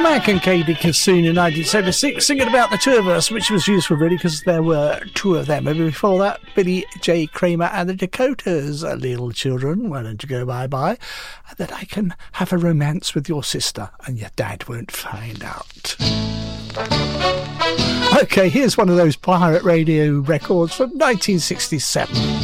Mac and Katie Kassoon in 1976 singing about the two of us, which was useful really because there were two of them. And before that, Billy J. Kramer and the Dakotas, Little Children, why don't you go bye-bye, and that I can have a romance with your sister and your dad won't find out. Okay, here's one of those pirate radio records from 1967.